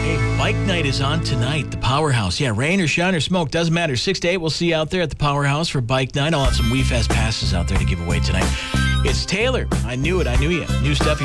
Hey, bike night is on tonight, the Powerhouse. Yeah, rain or shine or smoke, doesn't matter. 6 to 8, we'll see you out there at the Powerhouse for bike night. I'll have some WeFest passes out there to give away tonight. It's Taylor. I knew it. I knew you. New stuff here.